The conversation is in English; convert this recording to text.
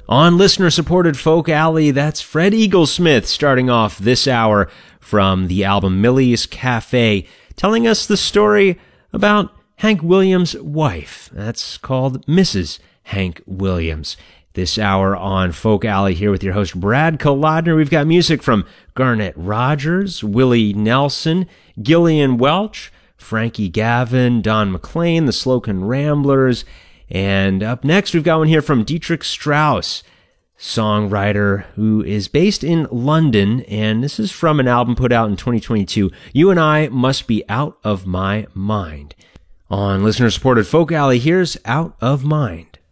On listener-supported Folk Alley, that's Fred Eaglesmith starting off this hour from the album Millie's Cafe, telling us the story about Hank Williams' wife. That's called Mrs. Hank Williams. This hour on Folk Alley here with your host Brad Kolodner. We've got music from Garnett Rogers, Willie Nelson, Gillian Welch, Frankie Gavin, Don McLean, the Slocum Ramblers, and up next we've got one here from Dietrich Strauss, songwriter who is based in London, and this is from an album put out in 2022, You and I Must Be Out of My Mind. On listener-supported Folk Alley, here's Out of Mind.